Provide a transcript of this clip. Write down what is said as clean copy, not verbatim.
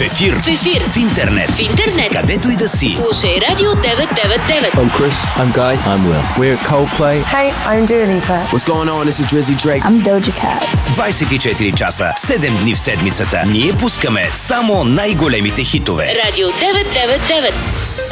ефир. В ефир. В интернет. В интернет. Където и да си. Слушай Радио 999. I'm Chris. I'm Guy. I'm Will. We're Coldplay. Hey, I'm Dua Lipa. What's going on? This is Drizzy Drake. I'm Doja Cat. 24 часа, 7 дни в седмицата. Ние пускаме само най-големите хитове. Радио 999.